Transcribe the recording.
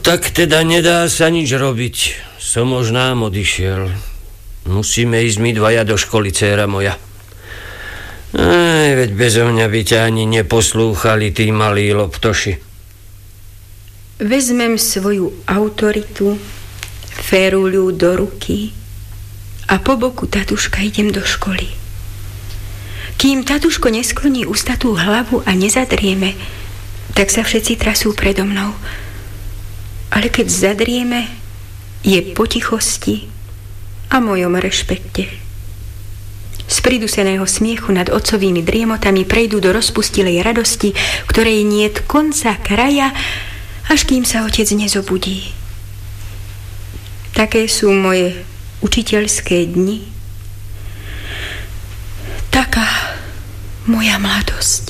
Tak teda nedá sa nič robiť. Som už nám odišiel. Musíme ísť my dvaja do školy, dcéra moja. Veď bezo mňa by ťa ani neposlúchali tí malí loptoši. Vezmem svoju autoritu, feruľu do ruky a po boku tatuška idem do školy. Kým tatuško neskloní ústatú hlavu a nezadrieme, tak sa všetci trasú predo mnou. Ale keď zadrieme, je po tichosti a mojom rešpekte. Z priduseného smiechu nad otcovými driemotami prejdú do rozpustilej radosti, ktorej niet konca kraja, až kým sa otec nezobudí. Také sú moje učiteľské dni. Taká moja mladosť.